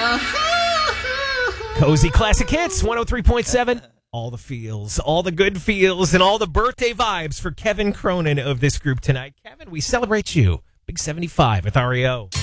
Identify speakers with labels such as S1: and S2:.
S1: Cozy Classic Hits, 103.7. All the feels, all the good feels, and all the birthday vibes for Kevin Cronin of this group tonight. Kevin, we celebrate you. Big 75 with REO.